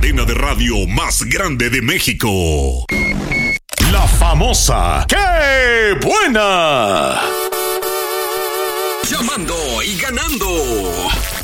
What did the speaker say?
cadena de radio más grande de México. La famosa ¡Qué buena! Llamando y ganando.